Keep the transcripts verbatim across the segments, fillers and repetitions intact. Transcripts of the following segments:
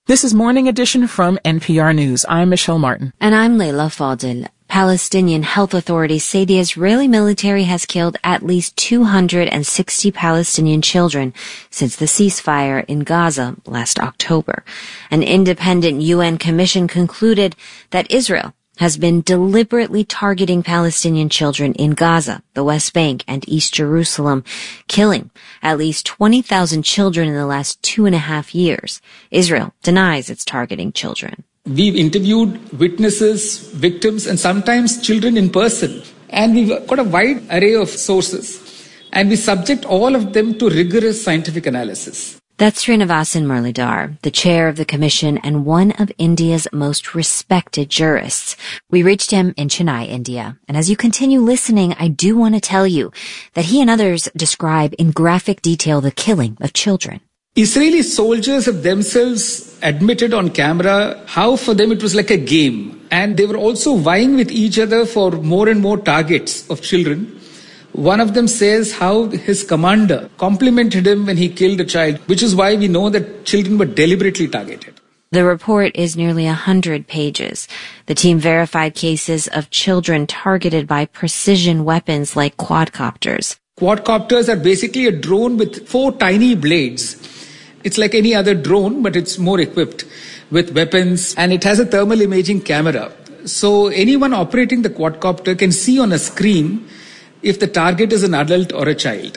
This is Morning Edition from N P R News. I'm Michelle Martin. And I'm Leila Fadel. Palestinian health authorities say the Israeli military has killed at least two hundred sixty Palestinian children since the ceasefire in Gaza last October. An independent U N commission concluded that Israel has been deliberately targeting Palestinian children in Gaza, the West Bank, and East Jerusalem, killing at least twenty thousand children in the last two and a half years. Israel denies it's targeting children. We've interviewed witnesses, victims, and sometimes children in person. And we've got a wide array of sources. And we subject all of them to rigorous scientific analysis. That's Srinivasan Muralidhar, the chair of the commission and one of India's most respected jurists. We reached him in Chennai, India. And as you continue listening, I do want to tell you that he and others describe in graphic detail the killing of children. Israeli soldiers have themselves admitted on camera how for them it was like a game. And they were also vying with each other for more and more targets of children. One of them says how his commander complimented him when he killed a child, which is why we know that children were deliberately targeted. The report is nearly a hundred pages. The team verified cases of children targeted by precision weapons like quadcopters. Quadcopters are basically a drone with four tiny blades. It's like any other drone, but it's more equipped with weapons, and it has a thermal imaging camera. So anyone operating the quadcopter can see on a screen if the target is an adult or a child.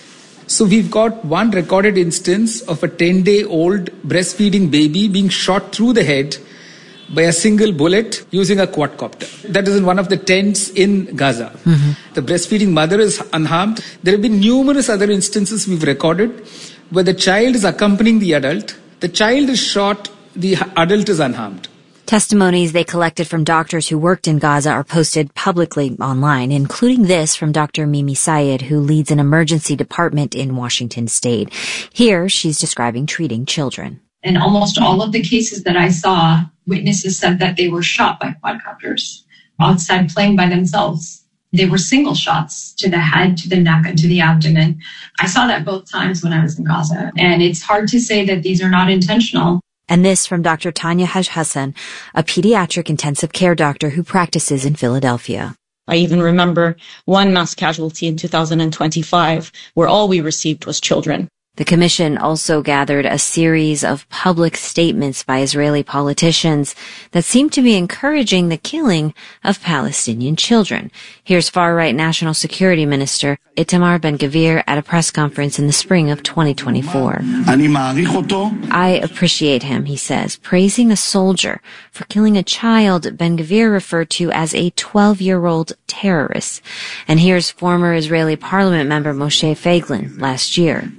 So we've got one recorded instance of a ten-day-old breastfeeding baby being shot through the head by a single bullet using a quadcopter. That is in one of the tents in Gaza. Mm-hmm. The breastfeeding mother is unharmed. There have been numerous other instances we've recorded where the child is accompanying the adult. The child is shot, the adult is unharmed. Testimonies they collected from doctors who worked in Gaza are posted publicly online, including this from Doctor Mimi Sayed, who leads an emergency department in Washington state. Here, she's describing treating children. In almost all of the cases that I saw, witnesses said that they were shot by quadcopters outside playing by themselves. They were single shots to the head, to the neck, and to the abdomen. I saw that both times when I was in Gaza. And it's hard to say that these are not intentional. And this from Doctor Tanya Haj Hassan, a pediatric intensive care doctor who practices in Philadelphia. I even remember one mass casualty in two thousand twenty-five where all we received was children. The commission also gathered a series of public statements by Israeli politicians that seem to be encouraging the killing of Palestinian children. Here's far-right National Security Minister Itamar Ben-Gvir at a press conference in the spring of twenty twenty-four. I appreciate him, he says, praising a soldier for killing a child Ben-Gvir referred to as a twelve-year-old terrorist. And here's former Israeli parliament member Moshe Feiglin last year.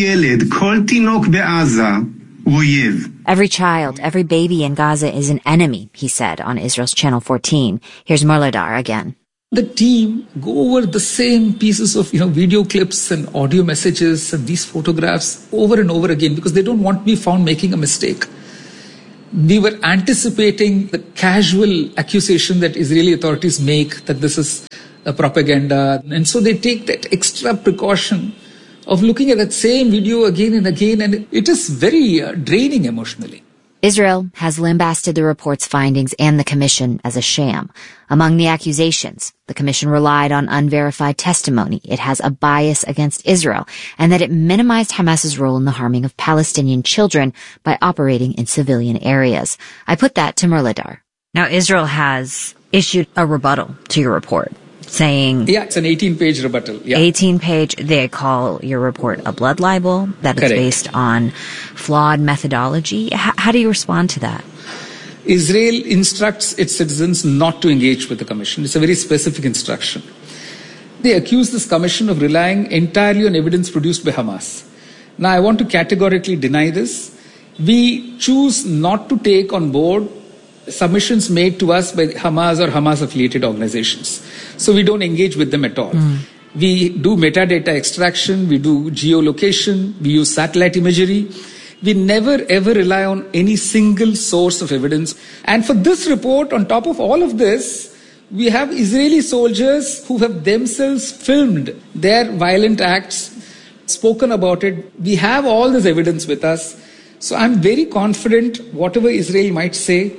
Every child, every baby in Gaza is an enemy, he said on Israel's Channel fourteen. Here's Muralidhar again. The team go over the same pieces of, you know, video clips and audio messages and these photographs over and over again because they don't want to be found making a mistake. We were anticipating the casual accusation that Israeli authorities make that this is a propaganda. And so they take that extra precaution of looking at that same video again and again, and it is very uh, draining emotionally. Israel has lambasted the report's findings and the commission as a sham. Among the accusations, the commission relied on unverified testimony. It has a bias against Israel, and that it minimized Hamas's role in the harming of Palestinian children by operating in civilian areas. I put that to Muralidhar. Now, Israel has issued a rebuttal to your report, saying... Yeah, it's an eighteen-page rebuttal. Yeah. eighteen-page, they call your report a blood libel, that Correct. It's based on flawed methodology. H- how do you respond to that? Israel instructs its citizens not to engage with the commission. It's a very specific instruction. They accuse this commission of relying entirely on evidence produced by Hamas. Now, I want to categorically deny this. We choose not to take on board submissions made to us by Hamas or Hamas-affiliated organizations. So we don't engage with them at all. Mm. We do metadata extraction, we do geolocation, we use satellite imagery. We never ever rely on any single source of evidence. And for this report, on top of all of this, we have Israeli soldiers who have themselves filmed their violent acts, spoken about it. We have all this evidence with us. So I'm very confident, whatever Israel might say,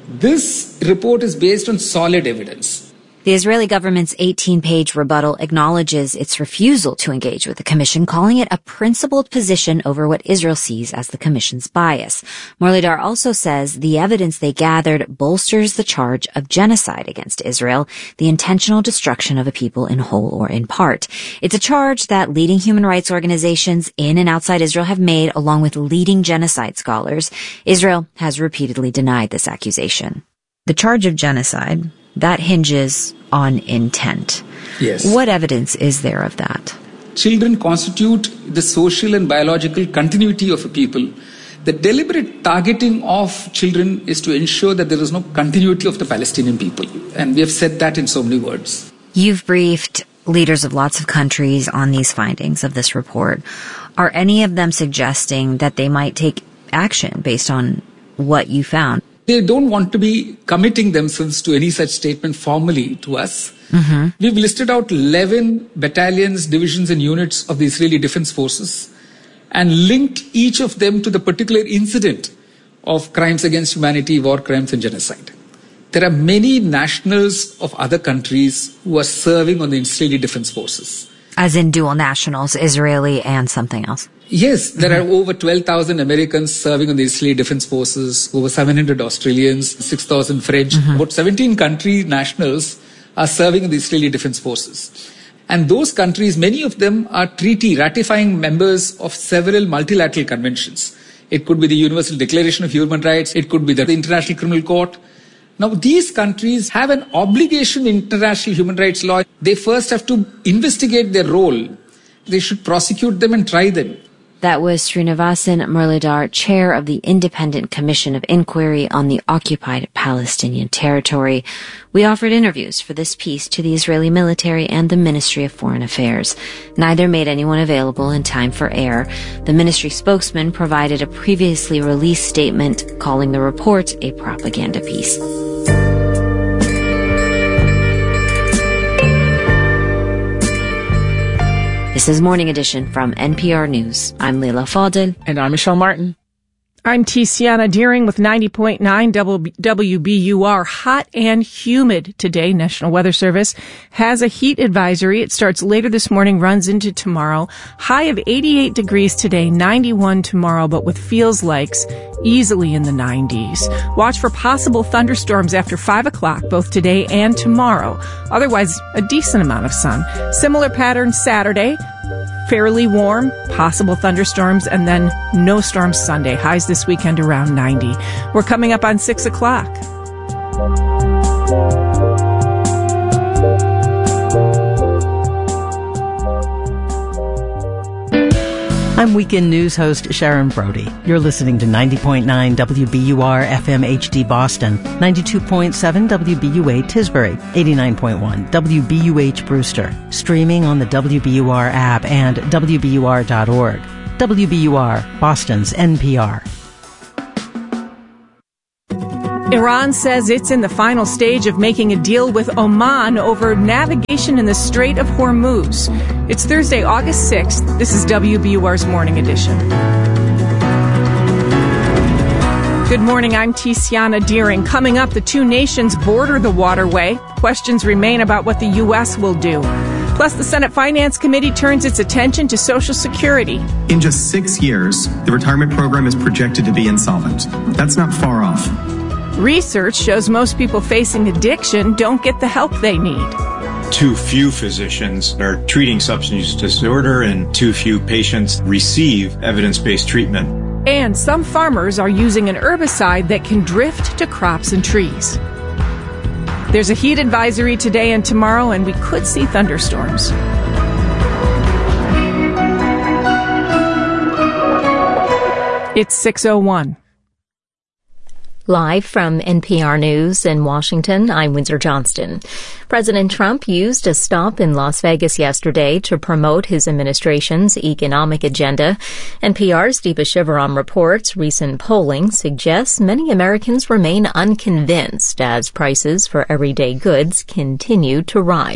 this report is based on solid evidence. The Israeli government's eighteen-page rebuttal acknowledges its refusal to engage with the commission, calling it a principled position over what Israel sees as the commission's bias. Murlidhar also says the evidence they gathered bolsters the charge of genocide against Israel, the intentional destruction of a people in whole or in part. It's a charge that leading human rights organizations in and outside Israel have made, along with leading genocide scholars. Israel has repeatedly denied this accusation. The charge of genocide, that hinges on intent. Yes. What evidence is there of that? Children constitute the social and biological continuity of a people. The deliberate targeting of children is to ensure that there is no continuity of the Palestinian people. And we have said that in so many words. You've briefed leaders of lots of countries on these findings of this report. Are any of them suggesting that they might take action based on what you found? They don't want to be committing themselves to any such statement formally to us. Mm-hmm. We've listed out eleven battalions, divisions and units of the Israeli Defense Forces and linked each of them to the particular incident of crimes against humanity, war crimes and genocide. There are many nationals of other countries who are serving on the Israeli Defense Forces. As in dual nationals, Israeli and something else? Yes, there mm-hmm. are over twelve thousand Americans serving on the Israeli Defense Forces, over seven hundred Australians, six thousand French, mm-hmm. about seventeen country nationals are serving in the Israeli Defense Forces. And those countries, many of them are treaty ratifying members of several multilateral conventions. It could be the Universal Declaration of Human Rights, it could be the International Criminal Court. Now, these countries have an obligation in international human rights law. They first have to investigate their role. They should prosecute them and try them. That was Srinivasan Murlidhar, chair of the Independent Commission of Inquiry on the Occupied Palestinian Territory. We offered interviews for this piece to the Israeli military and the Ministry of Foreign Affairs. Neither made anyone available in time for air. The ministry spokesman provided a previously released statement calling the report a propaganda piece. This is Morning Edition from N P R News. I'm Leila Fadel. And I'm Michelle Martin. I'm Tiziana Deering with ninety point nine W B U R. Hot and humid today. National Weather Service has a heat advisory. It starts later this morning, runs into tomorrow. High of eighty-eight degrees today, ninety-one tomorrow, but with feels likes easily in the nineties. Watch for possible thunderstorms after five o'clock, both today and tomorrow. Otherwise, a decent amount of sun. Similar pattern Saturday. Fairly warm, possible thunderstorms, and then no storms Sunday. Highs this weekend around ninety. We're coming up on six o'clock. I'm Weekend News host Sharon Brody. You're listening to ninety point nine W B U R F M H D Boston, ninety-two point seven W B U A Tisbury, eighty-nine point one W B U H Brewster, streaming on the W B U R app and W B U R dot org. W B U R, Boston's N P R. Iran says it's in the final stage of making a deal with Oman over navigation in the Strait of Hormuz. It's Thursday, August sixth. This is W B U R's Morning Edition. Good morning, I'm Tiziana Deering. Coming up, the two nations border the waterway. Questions remain about what the U S will do. Plus, the Senate Finance Committee turns its attention to Social Security. In just six years, the retirement program is projected to be insolvent. That's not far off. Research shows most people facing addiction don't get the help they need. Too few physicians are treating substance use disorder and too few patients receive evidence-based treatment. And some farmers are using an herbicide that can drift to crops and trees. There's a heat advisory today and tomorrow, and we could see thunderstorms. It's six oh one. Live from N P R News in Washington, I'm Windsor Johnston. President Trump used a stop in Las Vegas yesterday to promote his administration's economic agenda. N P R's Deepa Shivaram reports recent polling suggests many Americans remain unconvinced as prices for everyday goods continue to rise.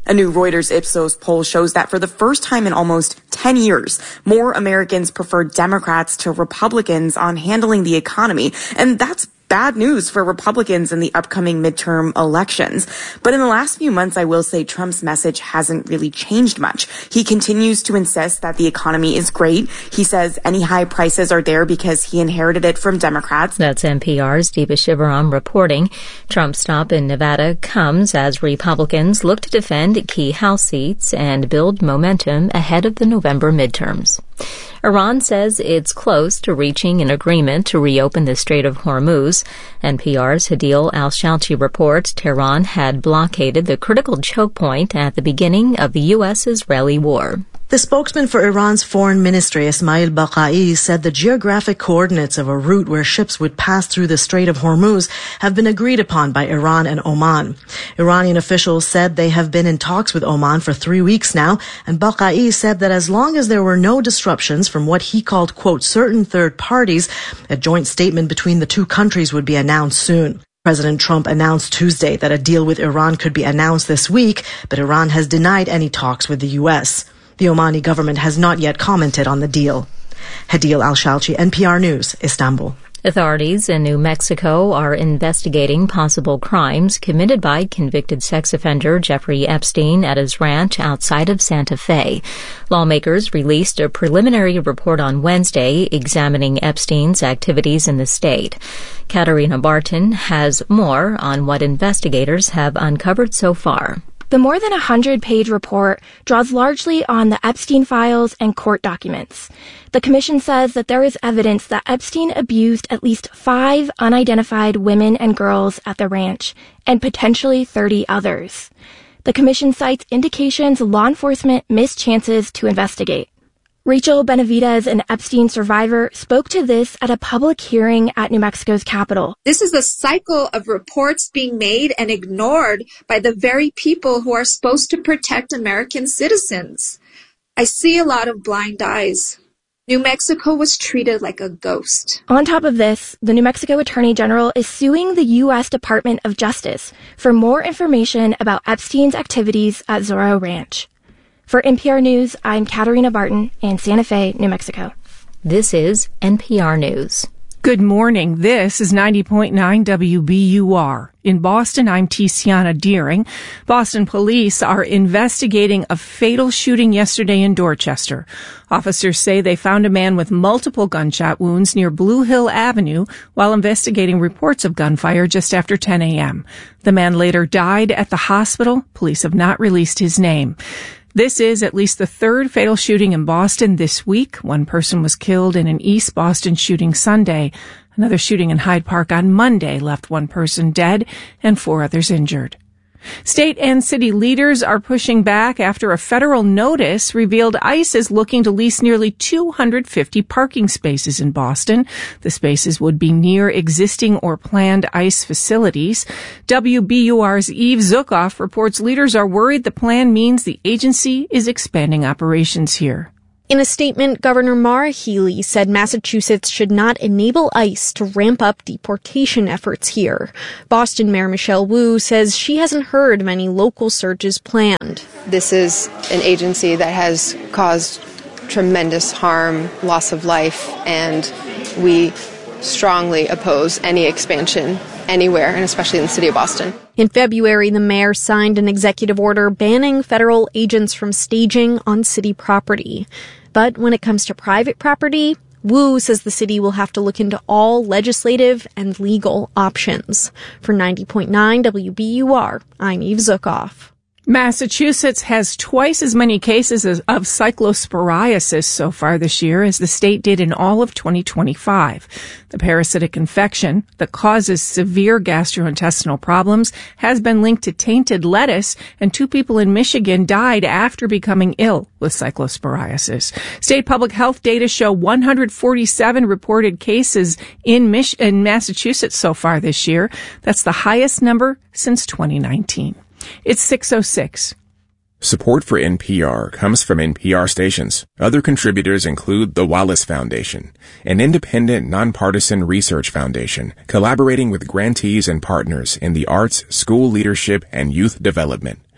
A new Reuters Ipsos poll shows that for the first time in almost ten years, more Americans prefer Democrats to Republicans on handling the economy, and that's bad news for Republicans in the upcoming midterm elections. But in the last few months, I will say Trump's message hasn't really changed much. He continues to insist that the economy is great. He says any high prices are there because he inherited it from Democrats. That's N P R's Deepa Shivaram reporting. Trump's stop in Nevada comes as Republicans look to defend key House seats and build momentum ahead of the November midterms. Iran says it's close to reaching an agreement to reopen the Strait of Hormuz. N P R's Hadil Al-Shalchi reports Tehran had blockaded the critical choke point at the beginning of the U S-Israeli war. The spokesman for Iran's foreign ministry, Ismail Baqai, said the geographic coordinates of a route where ships would pass through the Strait of Hormuz have been agreed upon by Iran and Oman. Iranian officials said they have been in talks with Oman for three weeks now, and Baqai said that as long as there were no disruptions from what he called, quote, certain third parties, a joint statement between the two countries would be announced soon. President Trump announced Tuesday that a deal with Iran could be announced this week, but Iran has denied any talks with the U S. The Omani government has not yet commented on the deal. Hadil Al-Shalchi, N P R News, Istanbul. Authorities in New Mexico are investigating possible crimes committed by convicted sex offender Jeffrey Epstein at his ranch outside of Santa Fe. Lawmakers released a preliminary report on Wednesday examining Epstein's activities in the state. Katarina Barton has more on what investigators have uncovered so far. The more than one hundred page report draws largely on the Epstein files and court documents. The commission says that there is evidence that Epstein abused at least five unidentified women and girls at the ranch, and potentially thirty others. The commission cites indications law enforcement missed chances to investigate. Rachel Benavidez, an Epstein survivor, spoke to this at a public hearing at New Mexico's Capitol. This is a cycle of reports being made and ignored by the very people who are supposed to protect American citizens. I see a lot of blind eyes. New Mexico was treated like a ghost. On top of this, the New Mexico Attorney General is suing the U S Department of Justice for more information about Epstein's activities at Zorro Ranch. For N P R News, I'm Katarina Barton in Santa Fe, New Mexico. This is N P R News. Good morning. This is ninety point nine W B U R. In Boston, I'm Tiziana Deering. Boston police are investigating a fatal shooting yesterday in Dorchester. Officers say they found a man with multiple gunshot wounds near Blue Hill Avenue while investigating reports of gunfire just after ten a.m. The man later died at the hospital. Police have not released his name. This is at least the third fatal shooting in Boston this week. One person was killed in an East Boston shooting Sunday. Another shooting in Hyde Park on Monday left one person dead and four others injured. State and city leaders are pushing back after a federal notice revealed ICE is looking to lease nearly two hundred fifty parking spaces in Boston. The spaces would be near existing or planned ICE facilities. W B U R's Eve Zukoff reports leaders are worried the plan means the agency is expanding operations here. In a statement, Governor Maura Healey said Massachusetts should not enable ICE to ramp up deportation efforts here. Boston Mayor Michelle Wu says she hasn't heard of any local searches planned. This is an agency that has caused tremendous harm, loss of life, and we strongly oppose any expansion anywhere, and especially in the city of Boston. In February, the mayor signed an executive order banning federal agents from staging on city property. But when it comes to private property, Wu says the city will have to look into all legislative and legal options. For ninety point nine W B U R, I'm Eve Zukoff. Massachusetts has twice as many cases of cyclosporiasis so far this year as the state did in all of twenty twenty-five. The parasitic infection that causes severe gastrointestinal problems has been linked to tainted lettuce, and two people in Michigan died after becoming ill with cyclosporiasis. State public health data show one hundred forty-seven reported cases in, Mich- in Massachusetts so far this year. That's the highest number since twenty nineteen. It's six oh six. Support for N P R comes from N P R stations. Other contributors include the Wallace Foundation, an independent, nonpartisan research foundation collaborating with grantees and partners in the arts, school leadership, and youth development.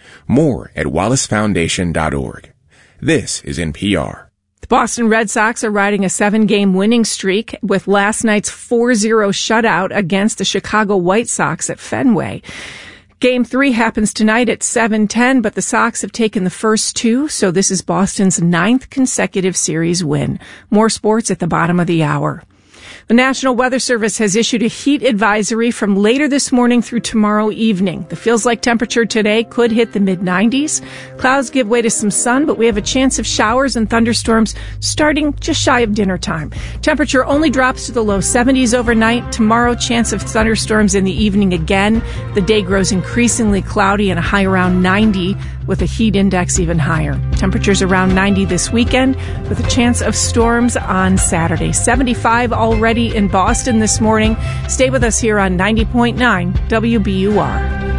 More at wallace foundation dot org. This is N P R. The Boston Red Sox are riding a seven-game winning streak with last night's four zero shutout against the Chicago White Sox at Fenway. Game three happens tonight at seven ten, but the Sox have taken the first two, so this is Boston's ninth consecutive series win. More sports at the bottom of the hour. The National Weather Service has issued a heat advisory from later this morning through tomorrow evening. The feels-like temperature today could hit the mid nineties. Clouds give way to some sun, but we have a chance of showers and thunderstorms starting just shy of dinner time. Temperature only drops to the low seventies overnight. Tomorrow, chance of thunderstorms in the evening again. The day grows increasingly cloudy and a high around ninety, with a heat index even higher. Temperatures around ninety this weekend, with a chance of storms on Saturday. seventy-five already in Boston this morning. Stay with us here on ninety point nine W B U R.